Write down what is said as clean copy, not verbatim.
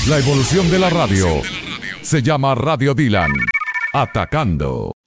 La evolución de la radio se llama Radio Dylan. Atacando.